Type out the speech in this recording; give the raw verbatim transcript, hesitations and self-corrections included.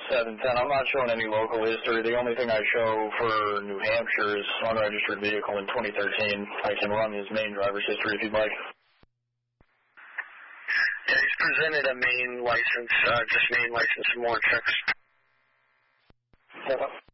seven ten. I'm not showing any local history. The only thing I show for New Hampshire is unregistered vehicle in twenty thirteen. I can run his main driver's history if you'd like. Yeah, he's presented a main license, uh, just main license and more checks. Yep.